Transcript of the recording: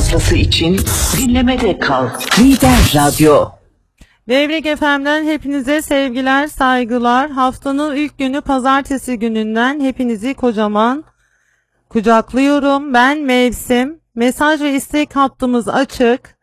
fazlası için dinlemede kal. Lider Radyo. Levrek FM'den hepinize sevgiler, saygılar. Haftanın ilk günü pazartesi gününden hepinizi kocaman kucaklıyorum. Ben Mevsim. Mesaj ve istek hattımız açık.